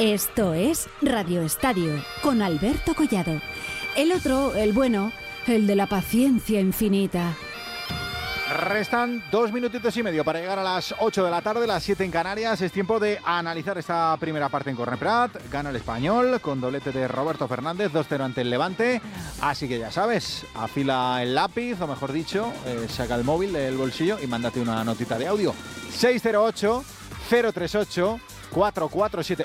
Esto es Radio Estadio, con Alberto Collado. El otro, el bueno, el de la paciencia infinita. Restan 2 minutitos y medio para llegar a las 8 de la tarde, las 7 en Canarias. Es tiempo de analizar esta primera parte en Cornellà. Gana el Español con doblete de Roberto Fernández, 2-0 ante el Levante. Así que ya sabes, afila el lápiz, o mejor dicho, saca el móvil del bolsillo y mándate una notita de audio. 608-038-447.